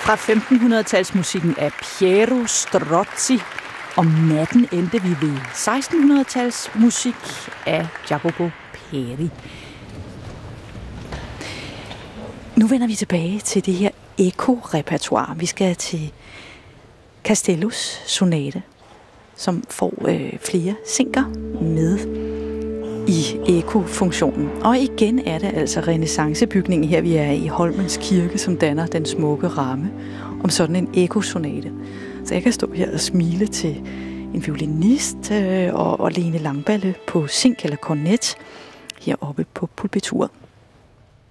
fra 1500-talsmusikken af Piero Strozzi. Om natten endte vi ved 1600-talsmusik af Jacopo Peri. Nu vender vi tilbage til det her Eco-repertoire. Vi skal til Castellos sonate, som får flere sinker med i Eco-funktionen. Og igen er det altså renæssancebygningen her, vi er i Holmens Kirke, som danner den smukke ramme om sådan en Eco-sonate. Så jeg kan stå her og smile til en violinist og Lene Langballe på zink eller kornet heroppe på pulpituret.